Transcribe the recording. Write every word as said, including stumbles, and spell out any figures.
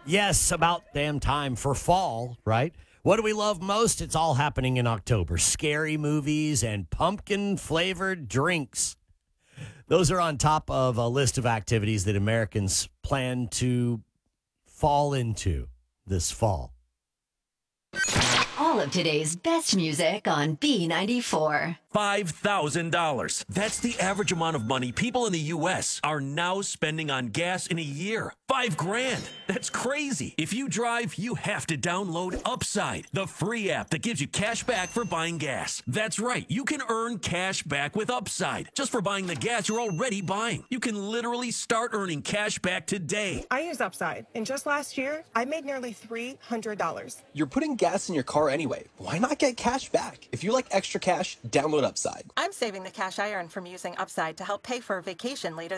Yes, about damn time for fall, right? What do we love most? It's all happening in October. Scary movies and pumpkin flavored drinks. Those are on top of a list of activities that Americans plan to fall into this fall. All of today's best music on B ninety-four. five thousand dollars. That's the average amount of money people in the U S are now spending on gas in a year. Five grand. That's crazy. If you drive, you have to download Upside, the free app that gives you cash back for buying gas. That's right. You can earn cash back with Upside just for buying the gas you're already buying. You can literally start earning cash back today. I use Upside, and just last year, I made nearly three hundred dollars. You're putting gas in your car anyway. Why not get cash back? If you like extra cash, download Upside. I'm saving the cash I earn from using Upside to help pay for a vacation later